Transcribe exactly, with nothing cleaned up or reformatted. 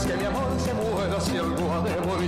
dejes que mi amor se muera si algo ha de volver.